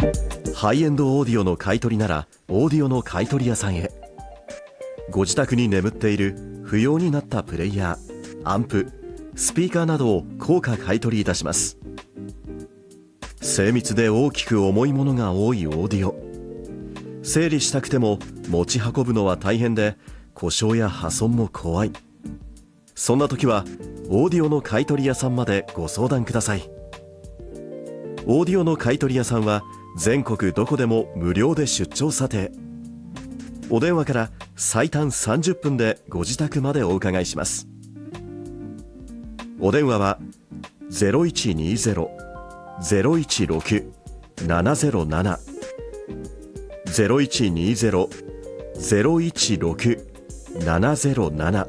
ハイエンドオーディオの買い取りならオーディオの買い取り屋さんへ。ご自宅に眠っている不要になったプレイヤー、アンプ、スピーカーなどを高価買い取りいたします。精密で大きく重いものが多いオーディオ、整理したくても持ち運ぶのは大変で故障や破損も怖い。そんな時はオーディオの買い取り屋さんまでご相談ください。オーディオの買い取り屋さんは全国どこでも無料で出張査定。お電話から最短30分でご自宅までお伺いします。お電話は 0120-016-707 0120-016-707。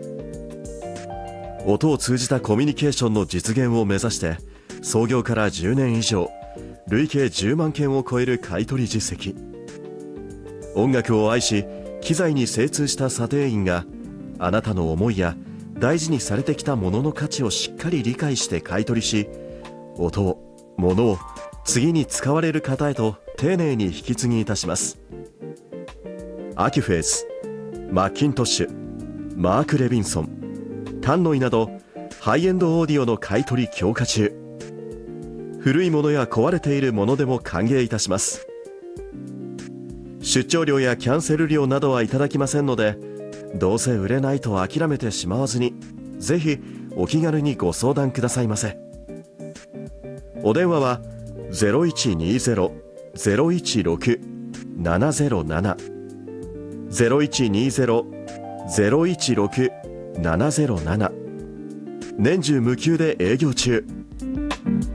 音を通じたコミュニケーションの実現を目指して、創業から10年以上、累計10万件を超える買い取り実績。音楽を愛し機材に精通した査定員が、あなたの思いや大事にされてきたものの価値をしっかり理解して買い取りし、音を、物を次に使われる方へと丁寧に引き継ぎいたします。アキュフェーズ、マッキントッシュ、マーク・レビンソン、タンノイなどハイエンドオーディオの買い取り強化中。古いものや壊れているものでも歓迎いたします。出張料やキャンセル料などはいただきませんので、どうせ売れないと諦めてしまわずに、ぜひお気軽にご相談くださいませ。お電話は 0120-016-707 0120-016-707。年中無休で営業中。